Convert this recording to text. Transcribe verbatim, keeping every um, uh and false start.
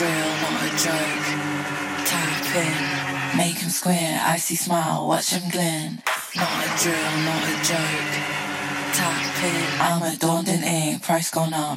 drill, not a joke. Tap in, make him square, icy smile, watch him grin. Not a drill, not a joke. Tap in, I'm a daunting ink, price gone up.